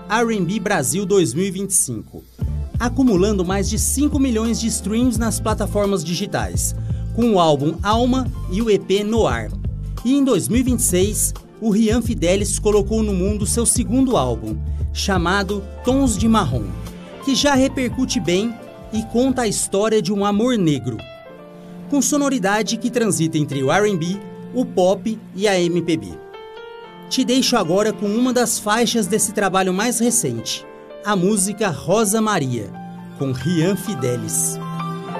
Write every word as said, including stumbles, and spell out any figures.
R and B Brasil dois mil e vinte e cinco, acumulando mais de cinco milhões de streams nas plataformas digitais, com o álbum Alma e o E P Noir. E em dois mil e vinte e seis, o Ryan Fidelis colocou no mundo seu segundo álbum, chamado Tons de Marrom, que já repercute bem e conta a história de um amor negro, com sonoridade que transita entre o R and B, o pop e a M P B. Te deixo agora com uma das faixas desse trabalho mais recente, a música Rosa Maria, com Ryan Fidelis.